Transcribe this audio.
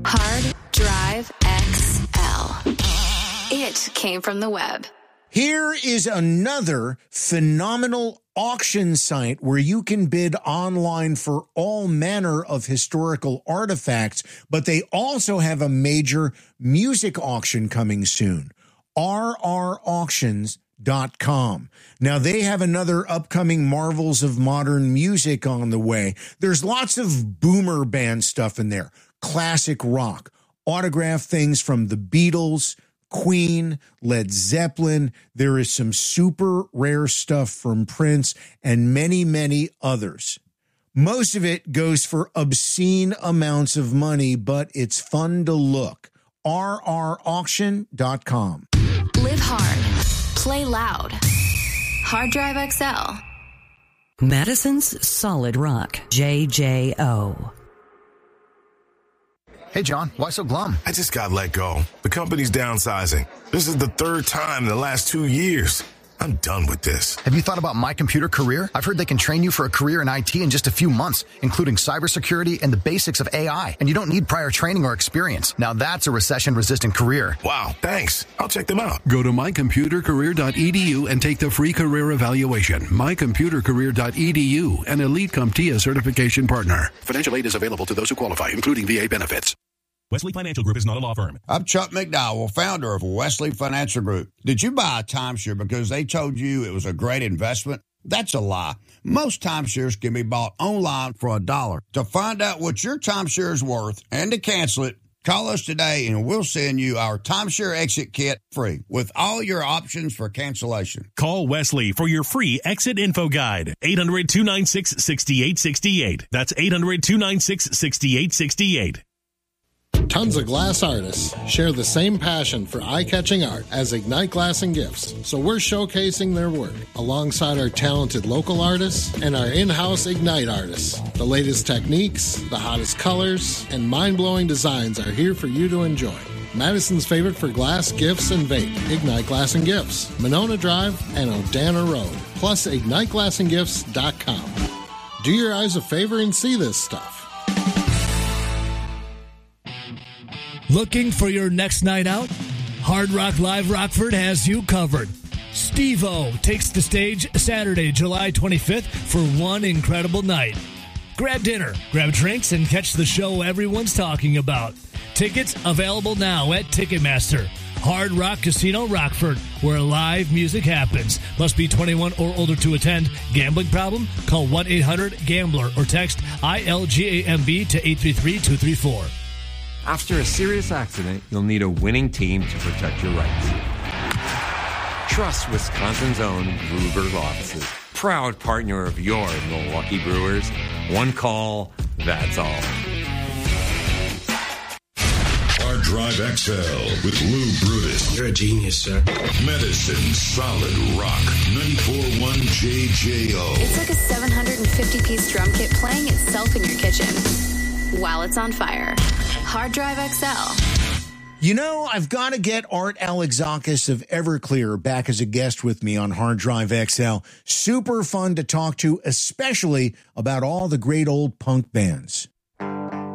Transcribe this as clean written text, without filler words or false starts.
Hard Drive XL. It came from the web. Here is another phenomenal auction site where you can bid online for all manner of historical artifacts, but they also have a major music auction coming soon. rrauctions.com. Now, they have another upcoming Marvels of Modern Music on the way. There's lots of boomer band stuff in there, classic rock, autograph things from the Beatles, Queen, Led Zeppelin. There is some super rare stuff from Prince and many, many others. Most of it goes for obscene amounts of money, but it's fun to look. rrauction.com. Live hard. Play loud. Hard Drive XL. Madison's Solid Rock. JJO. Hey, John, why so glum? I just got let go. The company's downsizing. This is the third time in the last 2 years. I'm done with this. Have you thought about My Computer Career? I've heard they can train you for a career in IT in just a few months, including cybersecurity and the basics of AI. And you don't need prior training or experience. Now that's a recession-resistant career. Wow, thanks. I'll check them out. Go to mycomputercareer.edu and take the free career evaluation. mycomputercareer.edu, an Elite CompTIA certification partner. Financial aid is available to those who qualify, including VA benefits. Wesley Financial Group is not a law firm. I'm Chuck McDowell, founder of Wesley Financial Group. Did you buy a timeshare because they told you it was a great investment? That's a lie. Most timeshares can be bought online for $1. To find out what your timeshare is worth and to cancel it, call us today and we'll send you our timeshare exit kit free with all your options for cancellation. Call Wesley for your free exit info guide. 800-296-6868. That's 800-296-6868. Tons of glass artists share the same passion for eye-catching art as Ignite Glass and Gifts, so we're showcasing their work alongside our talented local artists and our in-house Ignite artists. The latest techniques, the hottest colors, and mind-blowing designs are here for you to enjoy. Madison's favorite for glass, gifts, and vape, Ignite Glass and Gifts, Monona Drive and Odana Road, plus IgniteGlassandGifts.com. Do your eyes a favor and see this stuff. Looking for your next night out? Hard Rock Live Rockford has you covered. Steve-O takes the stage Saturday, July 25th for one incredible night. Grab dinner, grab drinks, and catch the show everyone's talking about. Tickets available now at Ticketmaster. Hard Rock Casino Rockford, where live music happens. Must be 21 or older to attend. Gambling problem? Call 1-800-GAMBLER or text ILGAMB to 833-234. After a serious accident, you'll need a winning team to protect your rights. Trust Wisconsin's own Ruger Law Offices. Proud partner of your Milwaukee Brewers. One call, that's all. Hard Drive XL with Lou Brutus. You're a genius, sir. Medicine Solid Rock 94.1 JJO. It's like a 750-piece drum kit playing itself in your kitchen while it's on fire. Hard Drive XL. You know, I've got to get Art Alexakis of Everclear back as a guest with me on Hard Drive XL. Super fun to talk to, especially about all the great old punk bands.